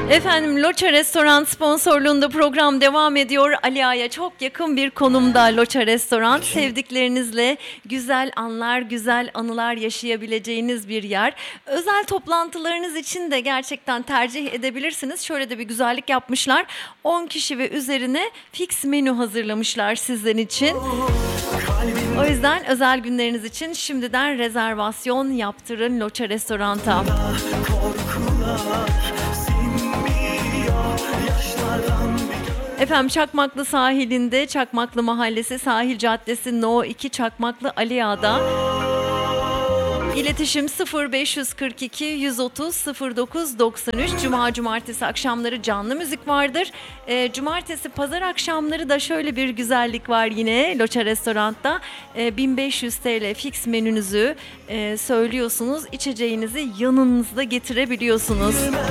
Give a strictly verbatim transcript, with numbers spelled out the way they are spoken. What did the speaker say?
Efendim Loça Restoran sponsorluğunda program devam ediyor. Ali Ağa'ya çok yakın bir konumda Loça Restoran. Sevdiklerinizle güzel anlar, güzel anılar yaşayabileceğiniz bir yer. Özel toplantılarınız için de gerçekten tercih edebilirsiniz. Şöyle de bir güzellik yapmışlar. on kişi ve üzerine fix menü hazırlamışlar sizler için. O yüzden özel günleriniz için şimdiden rezervasyon yaptırın Loça Restoran'ta. Efendim Çakmaklı sahilinde, Çakmaklı Mahallesi, Sahil Caddesi No iki Çakmaklı Ali Ağa'da. İletişim sıfır beş kırk iki yüz otuz sıfır dokuz doksan üç. Cuma cumartesi akşamları canlı müzik vardır. E, cumartesi pazar akşamları da şöyle bir güzellik var yine Loça Restoran'ta. E, bin beş yüz TL fix menünüzü e, söylüyorsunuz. İçeceğinizi yanınızda getirebiliyorsunuz.